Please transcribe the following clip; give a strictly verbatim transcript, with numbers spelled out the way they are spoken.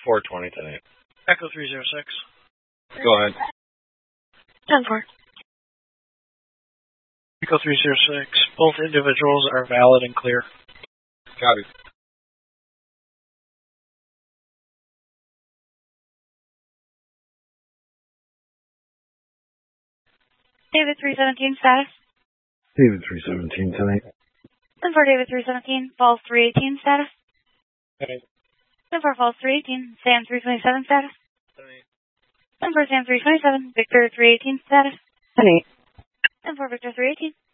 four twenty tonight. Echo three zero six. Go ahead. ten four. Echo three zero six. Both individuals are valid and clear. Copy. David three seventeen status. David three seventeen tonight. ten four David three seventeen. Falls three eighteen status. Tonight. ten four Falls three eighteen. Sam three twenty-seven status. Tonight. ten four Sam three twenty-seven. Victor three eighteen status. Tonight. ten four Victor three eighteen.